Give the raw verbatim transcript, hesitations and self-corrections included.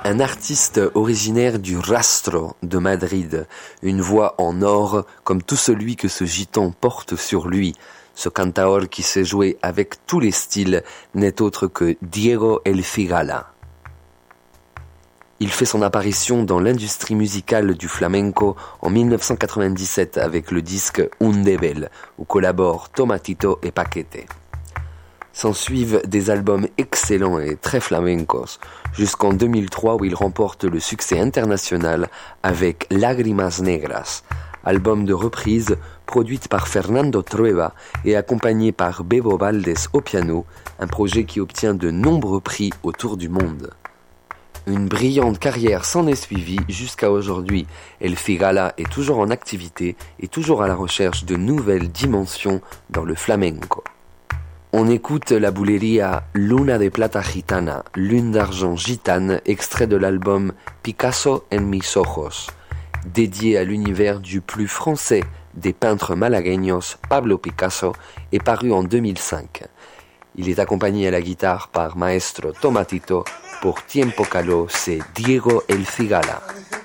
Un artiste originaire du Rastro de Madrid, une voix en or comme tout celui que ce gitan porte sur lui. Ce cantaor qui sait jouer avec tous les styles n'est autre que Diego El Cigala. Il fait son apparition dans l'industrie musicale du flamenco en dix-neuf cent quatre-vingt-dix-sept avec le disque Undebel, où collaborent Tomatito et Paquete. S'ensuivent des albums excellents et très flamencos, jusqu'en deux mille trois où il remporte le succès international avec Lágrimas Negras, album de reprise produite par Fernando Trueba et accompagné par Bebo Valdés au piano, un projet qui obtient de nombreux prix autour du monde. Une brillante carrière s'en est suivie jusqu'à aujourd'hui. El Cigala est toujours en activité et toujours à la recherche de nouvelles dimensions dans le flamenco. On écoute la bulería Luna de Plata Gitana, Lune d'argent gitane, extrait de l'album Picasso en mis ojos, dédié à l'univers du plus français des peintres malagueños, Pablo Picasso, et paru en deux mille cinq. Il est accompagné à la guitare par Maestro Tomatito. Pour Tiempo Caló, c'est Diego El Cigala.